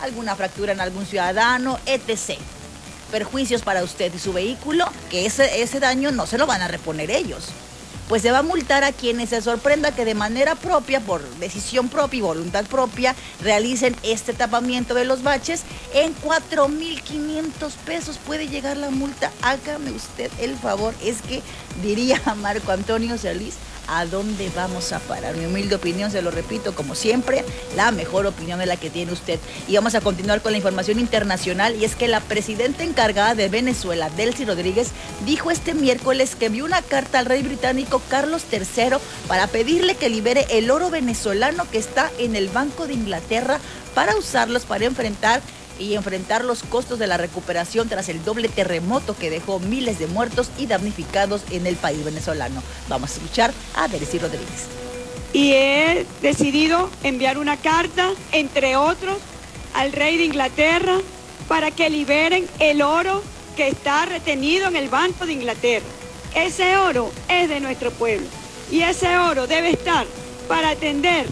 alguna fractura en algún ciudadano, etc. Perjuicios para usted y su vehículo, que ese daño no se lo van a reponer ellos. Pues se va a multar a quienes se sorprenda que de manera propia, por decisión propia y voluntad propia, realicen este tapamiento de los baches. En 4,500 pesos puede llegar la multa. Hágame usted el favor. Es que, diría Marco Antonio Solís, ¿a dónde vamos a parar? Mi humilde opinión, se lo repito, como siempre, la mejor opinión es la que tiene usted. Y vamos a continuar con la información internacional, y es que la presidenta encargada de Venezuela, Delcy Rodríguez, dijo este miércoles que envió una carta al rey británico Carlos III para pedirle que libere el oro venezolano que está en el Banco de Inglaterra para usarlos para enfrentar los costos de la recuperación tras el doble terremoto que dejó miles de muertos y damnificados en el país venezolano. Vamos a escuchar a Delcy Rodríguez. Y he decidido enviar una carta, entre otros, al rey de Inglaterra para que liberen el oro que está retenido en el Banco de Inglaterra. Ese oro es de nuestro pueblo y ese oro debe estar para atender,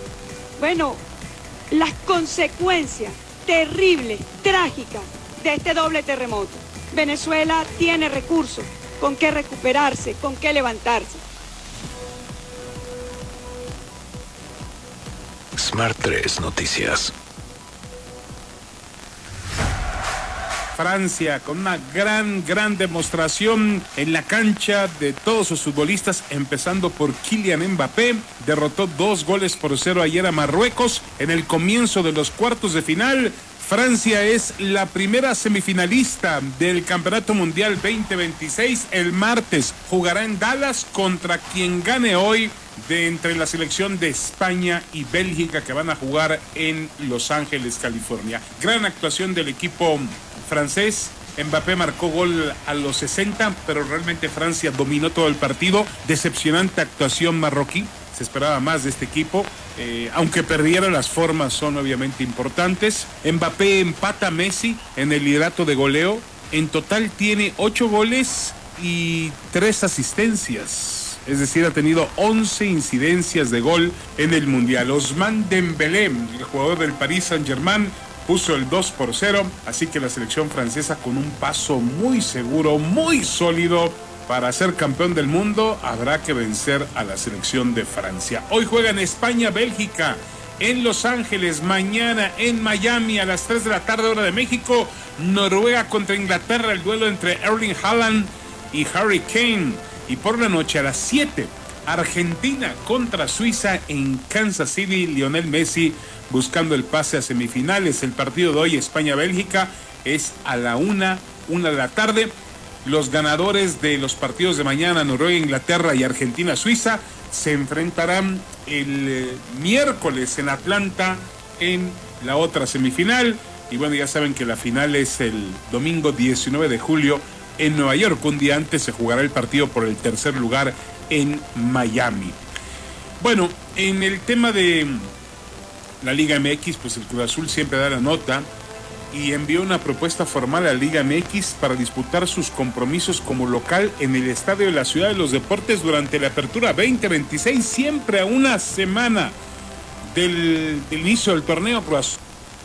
las consecuencias terribles, trágicas de este doble terremoto. Venezuela tiene recursos con qué recuperarse, con qué levantarse. Smart 3 Noticias. Francia, con una gran demostración en la cancha de todos sus futbolistas, empezando por Kylian Mbappé, derrotó 2-0 ayer a Marruecos en el comienzo de los cuartos de final. Francia es la primera semifinalista del Campeonato Mundial 2026. El martes jugará en Dallas contra quien gane hoy de entre la selección de España y Bélgica, que van a jugar en Los Ángeles, California. Gran actuación del equipo francés. Mbappé marcó gol a los 60, pero realmente Francia dominó todo el partido. Decepcionante actuación marroquí. Se esperaba más de este equipo, aunque perdiera, las formas son obviamente importantes. Mbappé empata a Messi en el liderato de goleo. En total tiene 8 goles y 3 asistencias. Es decir, ha tenido 11 incidencias de gol en el Mundial. Ousmane Dembélé, el jugador del Paris Saint-Germain, puso el 2-0, así que la selección francesa, con un paso muy seguro, muy sólido para ser campeón del mundo, habrá que vencer a la selección de Francia. Hoy juegan España, Bélgica, en Los Ángeles, mañana en Miami a las 3 de la tarde, hora de México. Noruega contra Inglaterra, el duelo entre Erling Haaland y Harry Kane. Y por la noche a las 7, Argentina contra Suiza en Kansas City, Lionel Messi buscando el pase a semifinales. El partido de hoy, España-Bélgica, es a la 1 de la tarde. Los ganadores de los partidos de mañana, Noruega, Inglaterra y Argentina, Suiza, se enfrentarán el miércoles en Atlanta en la otra semifinal. Y bueno, ya saben que la final es el domingo 19 de julio en Nueva York. Un día antes se jugará el partido por el tercer lugar en Miami. Bueno, en el tema de la Liga MX, pues el Cruz Azul siempre da la nota y envió una propuesta formal a la Liga MX para disputar sus compromisos como local en el Estadio de la Ciudad de los Deportes durante la apertura 2026, siempre a una semana del inicio del torneo. Cruz Azul.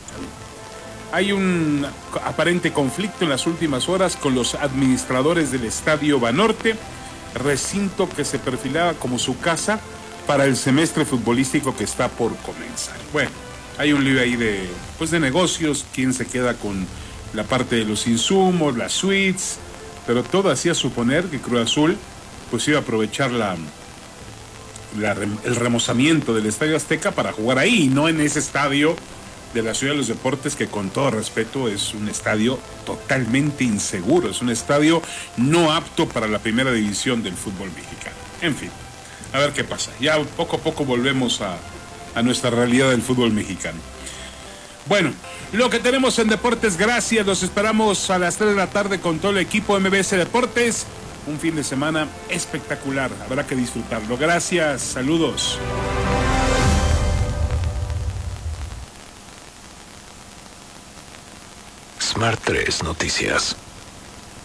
Hay un aparente conflicto en las últimas horas con los administradores del Estadio Banorte, recinto que se perfilaba como su casa para el semestre futbolístico que está por comenzar. Bueno, hay un lío ahí de negocios, quién se queda con la parte de los insumos, las suites, pero todo hacía suponer que Cruz Azul pues iba a aprovechar el remozamiento del Estadio Azteca para jugar ahí, y no en ese estadio de la Ciudad de los Deportes, que con todo respeto es un estadio totalmente inseguro, es un estadio no apto para la primera división del fútbol mexicano. En fin, a ver qué pasa. Ya poco a poco volvemos a nuestra realidad del fútbol mexicano. Bueno, lo que tenemos en deportes, gracias, los esperamos a las 3 de la tarde con todo el equipo MBS Deportes. Un fin de semana espectacular, habrá que disfrutarlo. Gracias, saludos. Smart 3 Noticias.